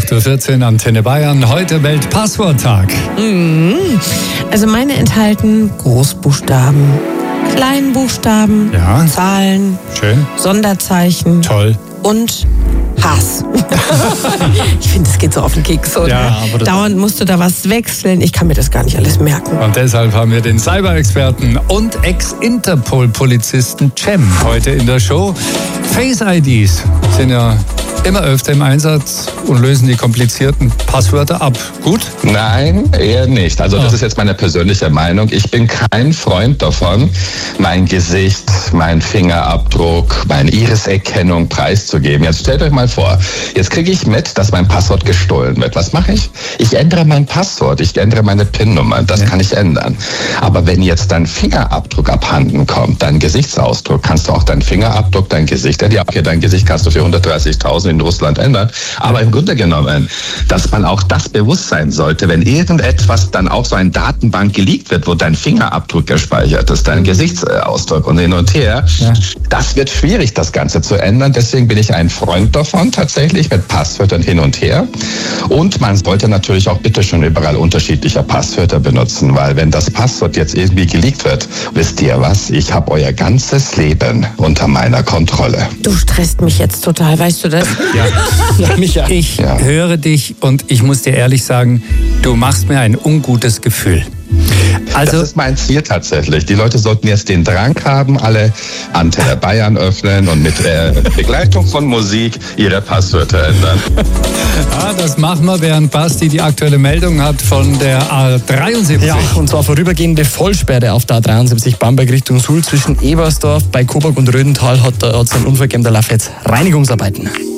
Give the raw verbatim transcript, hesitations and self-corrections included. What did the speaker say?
acht Uhr vierzehn, Antenne Bayern. Heute Weltpassworttag. Mhm. Also meine enthalten Großbuchstaben, Kleinbuchstaben, ja. Zahlen, schön, Sonderzeichen, toll und Hass. Ich finde, es geht so auf den Keks. Und ja, aber dauernd musst du da was wechseln. Ich kann mir das gar nicht alles merken. Und deshalb haben wir den Cyber-Experten und Ex-Interpol-Polizisten Cem heute in der Show. Face-I Ds sind ja immer öfter im Einsatz und lösen die komplizierten Passwörter ab. Gut? Nein, eher nicht. Also das oh. ist jetzt meine persönliche Meinung. Ich bin kein Freund davon, mein Gesicht, mein Fingerabdruck, meine Iriserkennung preiszugeben. Jetzt stellt euch mal vor, jetzt kriege ich mit, dass mein Passwort gestohlen wird. Was mache ich? Ich ändere mein Passwort, ich ändere meine PIN-Nummer. Das ja. kann ich ändern. Aber wenn jetzt dein Fingerabdruck abhanden kommt, dein Gesichtsausdruck, kannst du auch deinen Fingerabdruck, dein Gesicht, ja, okay, dein Gesicht kannst du für hundertdreißigtausend in Russland ändern. Aber im Grunde genommen, dass man auch das bewusst sein sollte, wenn irgendetwas dann auch so eine Datenbank geleakt wird, wo dein Fingerabdruck gespeichert ist, dein Gesichtsausdruck und hin und her, ja. das wird schwierig, das Ganze zu ändern. Deswegen bin ich ein Freund davon, tatsächlich mit Passwörtern hin und her. Und man sollte natürlich auch bitte schon überall unterschiedliche Passwörter benutzen, weil wenn das Passwort jetzt irgendwie geleakt wird, wisst ihr was? Ich habe euer ganzes Leben unter meiner Kontrolle. Du stresst mich jetzt total, weißt du das? Ja, ja Micha. Ich ja. höre dich und ich muss dir ehrlich sagen, du machst mir ein ungutes Gefühl. Also, das ist mein Ziel tatsächlich. Die Leute sollten jetzt den Drang haben, alle Antenne Bayern öffnen und mit äh, Begleitung von Musik ihre Passwörter ändern. Ja, das machen wir, während Basti die aktuelle Meldung hat von der A dreiundsiebzig. Ja, und zwar vorübergehende Vollsperre auf der A dreiundsiebzig Bamberg Richtung Suhl zwischen Ebersdorf bei Coburg und Rödental hat es einen Unfall gegeben, da laufen jetzt Reinigungsarbeiten.